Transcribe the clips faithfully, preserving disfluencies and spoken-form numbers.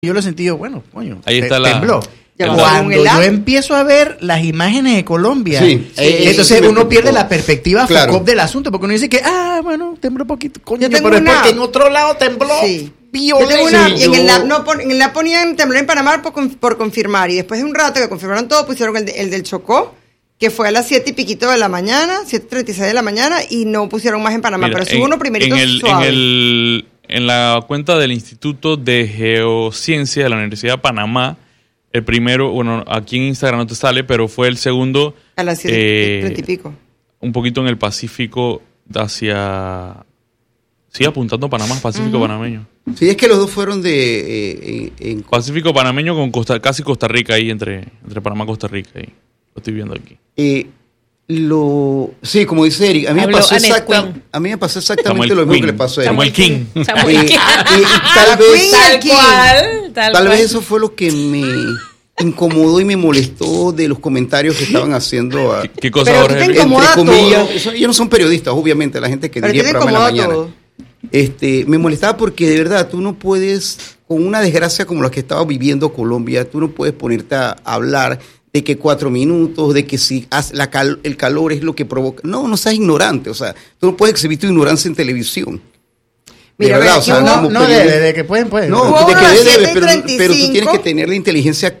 Yo lo sentí, yo, bueno, coño, ahí está te, la, tembló. el Cuando yo empiezo a ver las imágenes de Colombia, sí, eh, entonces sí, uno me pierde la perspectiva claro. Foucault del asunto, porque uno dice que, ah, bueno, tembló poquito, coño, Yo tengo pero es una- porque en otro lado tembló. Sí. Violento. Yo tengo una, Sí, y en el yo- lab no pon- en el lab ponían temblor en Panamá por, con- por confirmar, y después de un rato que confirmaron todo, pusieron el, de- el del Chocó, que fue a las siete y piquito de la mañana, siete treinta y seis de la mañana, y no pusieron más en Panamá, Mira, pero sí hubo uno primerito en el, suave. en el en la cuenta del Instituto de Geociencia de la Universidad de Panamá, el primero, bueno, aquí en Instagram no te sale, pero fue el segundo a las siete eh, treinta y pico. un poquito en el Pacífico hacia sí, apuntando a Panamá, Pacífico Ujú. panameño. Sí, es que los dos fueron de... eh, en, en- Pacífico panameño con Costa, casi Costa Rica ahí, entre, entre Panamá y Costa Rica ahí. Lo estoy viendo aquí. eh, lo, sí, como dice Eric, a mí, me Habló pasó, Annette exacta, Quinn. a mí me pasó exactamente Samuel lo mismo Quinn. que le pasó a Eric. Samuel King. Samuel Eh, King. eh, tal La vez, Queen. Tal King. cual, tal, tal cual. vez eso fue lo que me incomodó y me molestó de los comentarios que estaban haciendo a, ¿Qué, qué cosa, Pero Jorge? tú te entre incomoda comillas, todo. eso- ellos no son periodistas, obviamente, la gente que Pero diría tiene programa en la incomoda mañana. todo. Este, me molestaba porque de verdad tú no puedes, con una desgracia como la que estaba viviendo Colombia, tú no puedes ponerte a hablar de que cuatro minutos, de que si haz- la cal- el calor es lo que provoca. No, no seas ignorante, o sea, tú no puedes exhibir tu ignorancia en televisión. Mira, de verdad, ve, o sea, aquí hubo- como No, no periodista- debe, de que pueden, pueden. No, Hubo de que uno a las debe, siete y pero, treinta y pero tú tienes cinco. que tener la inteligencia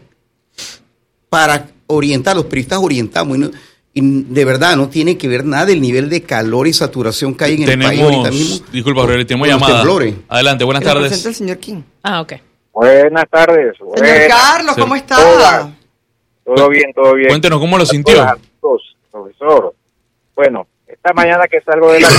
para orientar, los periodistas orientamos, y, no- y de verdad no tiene que ver nada el nivel de calor y saturación que hay en el país ahorita Tenemos, mismo. disculpa, Jorge, tenemos con los llamada. temblores. Adelante, buenas Que lo tardes. presenta el señor King. Ah, ok. Buenas tardes. Señor Buenas. Carlos, ¿cómo Sí. está? Hola. Todo bien, todo bien. Cuéntenos cómo lo sintió. Hola a todos, profesor. Bueno, esta mañana que salgo de la...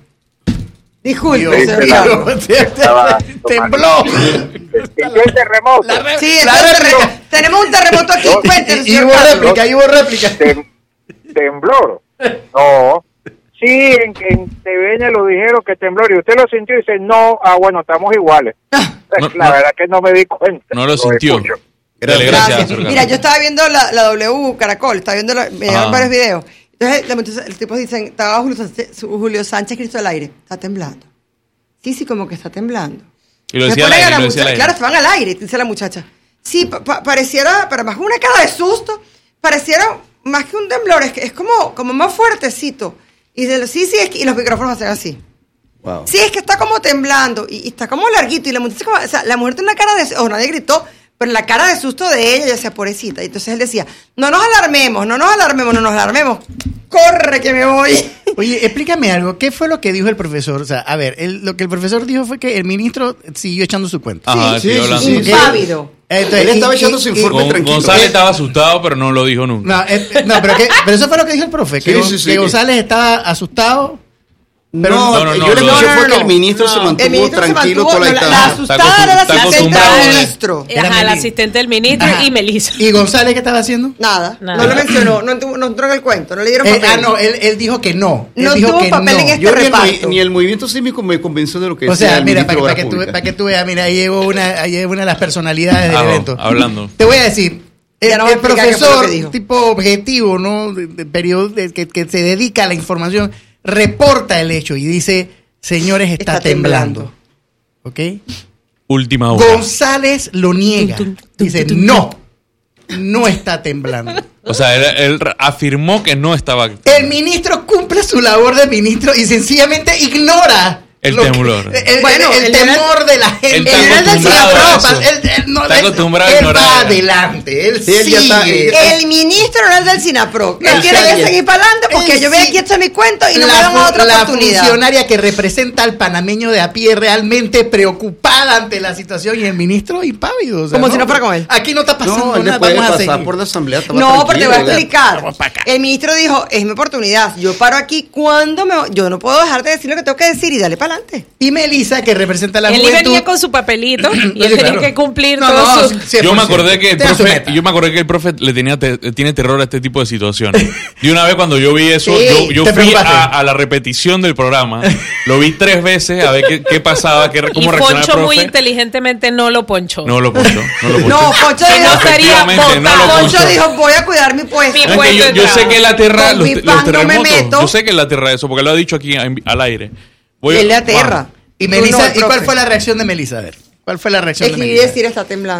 Disculpe, Dios, señor sí, Carlos. Estaba Tembló. Sintió el terremoto. La re- Sí, la entonces, réplica. re- tenemos un terremoto aquí. Cuéntenos, Y, y señor hubo Carlos. réplica, y hubo réplica. Tem- temblor. No. Sí, en, en Teveña lo dijeron que temblor y usted lo sintió y dice, no, ah, bueno, estamos iguales. No, la no. verdad que no me di cuenta. No lo sintió. escucho. Dale, Gracias. gracias, señor Mira, Carlos. yo estaba viendo la, la W Caracol, estaba viendo la, me llegaron Ajá. varios videos. Entonces, de momento, el tipo dicen, estaba Julio Sánchez, Julio Sánchez Cristo al aire, está temblando. Sí, sí, como que está temblando. Y lo Se decía al ponen a aire, la lo decía al muchacha- aire. Claro, estaban al aire, dice la muchacha. Sí, pa- pa- pareciera, pero más que una cara de susto, pareciera más que un temblor, es, que es como, como más fuertecito. Y dice, sí, sí, es que, y los micrófonos hacen así. Wow. Sí, es que está como temblando y, y está como larguito. Y la muchacha, como- o sea, la mujer tiene una cara de, o nadie gritó, pero la cara de susto de ella, ya sea pobrecita. Y entonces él decía, no nos alarmemos, no nos alarmemos, no nos alarmemos. Corre que me voy. Oye, explícame algo. ¿Qué fue lo que dijo el profesor? O sea, a ver, el- lo que el profesor dijo fue que el ministro siguió echando su cuento. Ajá, Sí, estoy sí, hablando. sí, Impávido. Entonces, Él estaba y- echando y- su y- informe Gon- tranquilo. González Eh, estaba asustado, pero no lo dijo nunca. No, eh, no, pero, que, pero eso fue lo que dijo el profe, que, Sí, Gon- sí, sí, que que- González estaba asustado. Pero no, no, no, yo le no, escuché no, fue no, que el no. ministro se El mantuvo ministro se tranquilo mantuvo- toda la no, la, etapa. la asustada era la Está asistente acostumbrado, del ¿eh? ministro. Era Ajá, el Meli. asistente del ministro Ajá. y Melissa. ¿Y González qué estaba haciendo? Nada, Nada. no lo mencionó, no entró, no entró en el cuento, no le dieron Eh, papel. ah, no, él, él dijo que no. Él No dijo tuvo que papel no. en este Yo ni el, reparto. movi- ni el movimiento sísmico me convenció de lo que O decía sea, el mira, para, ministro para de que Obras tú, Públicas. para que tú veas, mira, ahí llegó una, ahí llegó una de las personalidades del Ah, evento. hablando. Te voy a decir, el, Ya no voy a el explicar qué fue lo profesor, que dijo. tipo objetivo, ¿no? De, de periodo de- que, que se dedica a la información, reporta el hecho y dice, señores, está, Está temblando. ¿Ok? Última hora. González lo niega. Tum, tum, tum, Dice, tum, tum. no, no está temblando. O sea, él, él afirmó que no estaba El ministro cumple su labor de ministro y sencillamente ignora El lo que- temblor. el, Bueno, el- el el temor de la Él gente. está Él es del acostumbrado a Cinepropa, eso. él- él no- Está él- acostumbrado a él ignorar. va adelante, él Sí, él ya está, sigue. eh, El ministro no es del SINAPRO. Él No, tiene sí, que seguir para adelante porque él yo voy sí. aquí a echar mi cuento y no me la, dan fu- otra la oportunidad. funcionaria que representa al panameño de a pie realmente preocupada ante la situación y el ministro impávido. o sea, Como si no fuera con él. Aquí no está pasando No, él nada, después de vamos a pasar seguir. por la asamblea estaba No, pero te voy a tranquilo, explicar. Vamos pa' acá. El ministro dijo, es mi oportunidad. Yo paro aquí cuando me... Yo no puedo dejar de decir lo que tengo que decir y dale para adelante. Y Melissa, que representa a la Él juventud. venía con su papelito y Sí, él tenía claro. que cumplir No, todos no, sus... cien por Yo me ciento. acordé que el Tenga su profe, meta. yo me acordé que el profe le tenía te- tiene terror a este tipo de situaciones. Y una vez cuando yo vi eso, Sí, yo, yo te fui preocupaste. a, a la repetición del programa, lo vi tres veces a ver qué, qué pasaba, qué, Y cómo reaccionaba el Poncho muy profe. inteligentemente no lo ponchó. No lo ponchó, no lo ponchó. No, Poncho Si no dijo... estaría Efectivamente, no lo botado. Poncho ponchó. dijo, voy a cuidar mi puesto. Mi No, es que puesto yo, de yo sé trabajo. que él aterra Con los, mi los pan no me terremotos. meto. Yo sé que él aterra eso, porque lo ha dicho aquí en- al aire. Voy- Él le aterra. Vamos. Y Tú Melissa, no, ¿y cuál profe. fue la reacción de Melissa? A ver. ¿Cuál fue la reacción de Escribí Negrita? decir está temblando.